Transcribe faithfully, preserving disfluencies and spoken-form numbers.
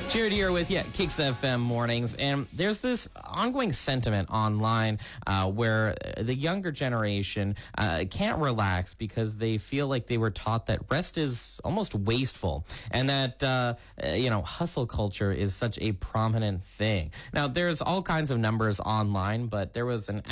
Jared here with you, Kicks F M Mornings, and there's this ongoing sentiment online uh, where the younger generation uh, can't relax because they feel like they were taught that rest is almost wasteful, and that uh, you know hustle culture is such a prominent thing. Now, there's all kinds of numbers online, but there was an